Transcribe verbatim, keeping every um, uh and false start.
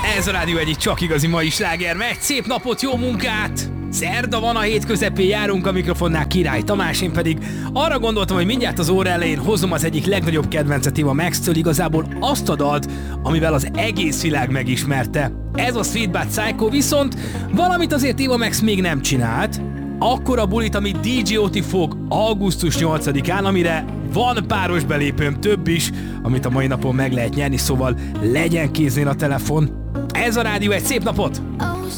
Ez a Rádió egyik csak igazi mai sláger, megy, szép napot, jó munkát! Szerda van, a hét közepén járunk, a mikrofonnál Király Tamás, én pedig arra gondoltam, hogy mindjárt az óra elején hozom az egyik legnagyobb kedvencet Eva Max-től, igazából azt a dalt, amivel az egész világ megismerte. Ez a Sweet But Psycho, viszont valamit azért Eva Max még nem csinált, akkor a bulit, amit dé dzsé Oti fog augusztus nyolcadikán, amire van páros belépőm, több is, amit a mai napon meg lehet nyerni, szóval legyen kéznél a telefon. Ez a Rádió egy, szép napot!